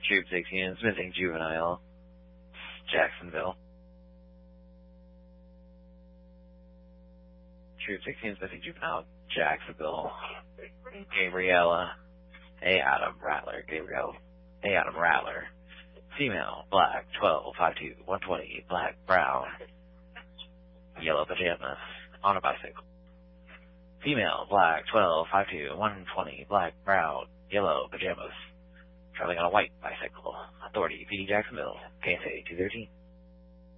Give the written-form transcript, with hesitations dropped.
Troop 16 is missing juvenile. Jacksonville. Troop 16 is missing juvenile. Jacksonville. Gabriella. A. Adam Rattler. Gabrielle. A. Adam Rattler. Female. Black. 12. 5'2". 120. Black. Brown. Yellow pajamas. On a bicycle. Female. Black. 12. 5'2". 120. Black. Brown. Yellow pajamas. Traveling on a white bicycle. Authority, PD Jacksonville, KSA 213.